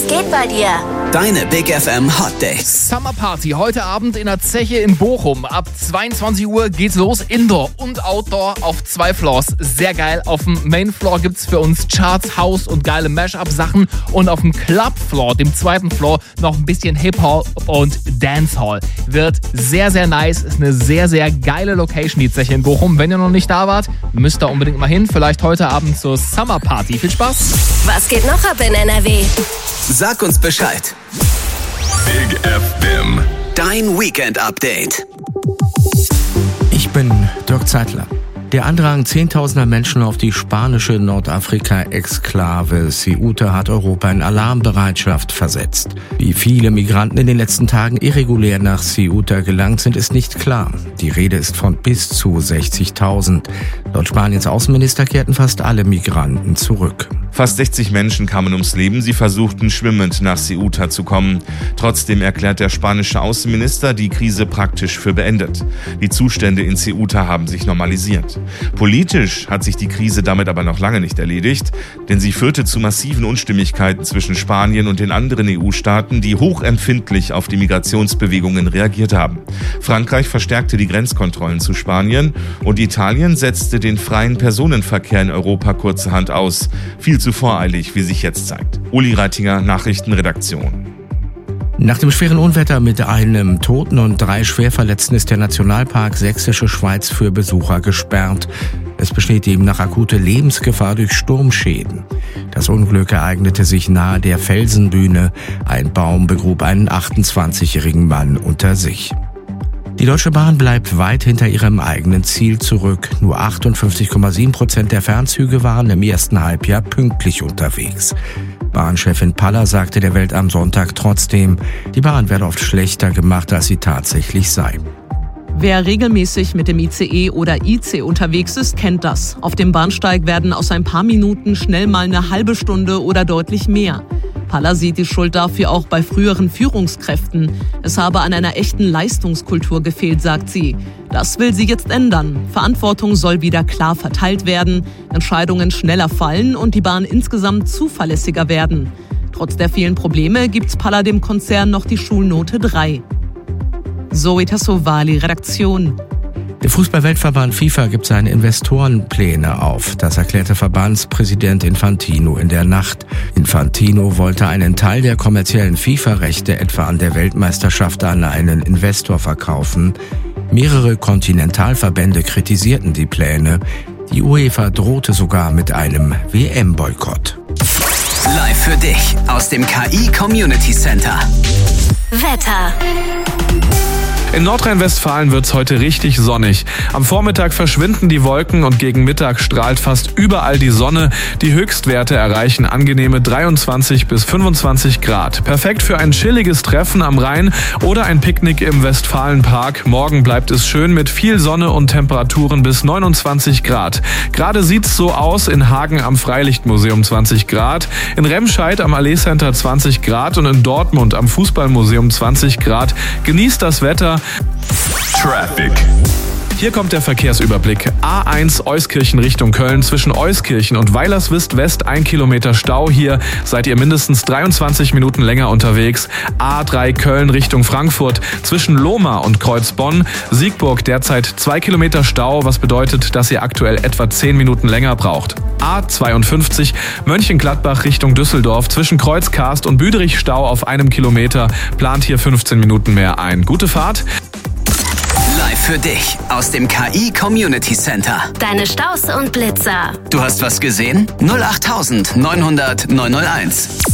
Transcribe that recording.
Was geht bei dir? Deine Big FM Hot Dates. Summer Party heute Abend in der Zeche in Bochum. Ab 22 Uhr geht's los. Indoor und Outdoor auf 2 Floors. Sehr geil. Auf dem Main Floor gibt's für uns Charts, House und geile Mashup-Sachen. Und auf dem Club Floor, dem 2. Floor, noch ein bisschen Hip-Hop und Dancehall. Wird sehr, sehr nice. Ist eine sehr, sehr geile Location, die Zeche in Bochum. Wenn ihr noch nicht da wart, müsst ihr unbedingt mal hin. Vielleicht heute Abend zur Summer Party. Viel Spaß. Was geht noch ab in NRW? Sag uns Bescheid. Big FM. Dein Weekend-Update. Ich bin Dirk Zeitler. Der Andrang zehntausender Menschen auf die spanische Nordafrika-Exklave Ceuta hat Europa in Alarmbereitschaft versetzt. Wie viele Migranten in den letzten Tagen irregulär nach Ceuta gelangt sind, ist nicht klar. Die Rede ist von bis zu 60.000. Laut Spaniens Außenminister kehrten fast alle Migranten zurück. Fast 60 Menschen kamen ums Leben. Sie versuchten schwimmend nach Ceuta zu kommen. Trotzdem erklärt der spanische Außenminister die Krise praktisch für beendet. Die Zustände in Ceuta haben sich normalisiert. Politisch hat sich die Krise damit aber noch lange nicht erledigt, denn sie führte zu massiven Unstimmigkeiten zwischen Spanien und den anderen EU-Staaten, die hochempfindlich auf die Migrationsbewegungen reagiert haben. Frankreich verstärkte die Grenzkontrollen zu Spanien und Italien setzte den freien Personenverkehr in Europa kurzerhand aus. Viel zu voreilig, wie sich jetzt zeigt. Uli Reitinger, Nachrichtenredaktion. Nach dem schweren Unwetter mit einem Toten und 3 Schwerverletzten ist der Nationalpark Sächsische Schweiz für Besucher gesperrt. Es besteht demnach akute Lebensgefahr durch Sturmschäden. Das Unglück ereignete sich nahe der Felsenbühne. Ein Baum begrub einen 28-jährigen Mann unter sich. Die Deutsche Bahn bleibt weit hinter ihrem eigenen Ziel zurück. Nur 58,7% der Fernzüge waren im ersten Halbjahr pünktlich unterwegs. Bahnchefin Paller sagte der Welt am Sonntag trotzdem, die Bahn werde oft schlechter gemacht, als sie tatsächlich sei. Wer regelmäßig mit dem ICE oder IC unterwegs ist, kennt das. Auf dem Bahnsteig werden aus ein paar Minuten schnell mal eine halbe Stunde oder deutlich mehr. Paller sieht die Schuld dafür auch bei früheren Führungskräften. Es habe an einer echten Leistungskultur gefehlt, sagt sie. Das will sie jetzt ändern. Verantwortung soll wieder klar verteilt werden, Entscheidungen schneller fallen und die Bahn insgesamt zuverlässiger werden. Trotz der vielen Probleme gibt's Paller dem Konzern noch die Schulnote 3. Zoe Tassovali, Redaktion. Der Fußball-Weltverband FIFA gibt seine Investorenpläne auf. Das erklärte Verbandspräsident Infantino in der Nacht. Infantino wollte einen Teil der kommerziellen FIFA-Rechte etwa an der Weltmeisterschaft an einen Investor verkaufen. Mehrere Kontinentalverbände kritisierten die Pläne. Die UEFA drohte sogar mit einem WM-Boykott. Live für dich aus dem KI Community Center. Wetter. In Nordrhein-Westfalen wird's heute richtig sonnig. Am Vormittag verschwinden die Wolken und gegen Mittag strahlt fast überall die Sonne. Die Höchstwerte erreichen angenehme 23 bis 25 Grad. Perfekt für ein chilliges Treffen am Rhein oder ein Picknick im Westfalenpark. Morgen bleibt es schön mit viel Sonne und Temperaturen bis 29 Grad. Gerade sieht's so aus: in Hagen am Freilichtmuseum 20 Grad, in Remscheid am Allee Center 20 Grad und in Dortmund am Fußballmuseum 20 Grad. Genießt das Wetter. Traffic. Hier kommt der Verkehrsüberblick. A1 Euskirchen Richtung Köln. Zwischen Euskirchen und Weilerswist West 1 Kilometer Stau. Hier seid ihr mindestens 23 Minuten länger unterwegs. A3 Köln Richtung Frankfurt. Zwischen Lohmar und Kreuzbonn. Siegburg derzeit 2 Kilometer Stau, was bedeutet, dass ihr aktuell etwa 10 Minuten länger braucht. A52 Mönchengladbach Richtung Düsseldorf. Zwischen Kreuzkarst und Büderich Stau auf 1 Kilometer. Plant hier 15 Minuten mehr ein. Gute Fahrt. Live für dich aus dem KI Community Center. Deine Staus und Blitzer. Du hast was gesehen? 08900 901.